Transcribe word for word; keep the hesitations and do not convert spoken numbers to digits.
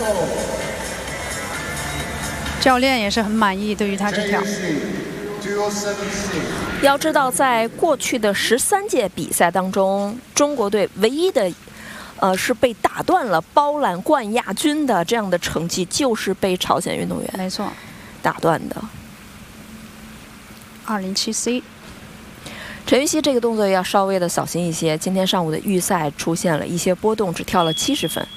教练也是很满意对于他这条。 要知道，在过去的十三届比赛当中，中国队唯一的，呃，是被打断了包揽冠亚军的这样的成绩，就是被朝鲜运动员没错打断的。 二零七 C。 陈芋汐这个动作要稍微的小心一些。今天上午的预赛出现了一些波动，只跳了七十分。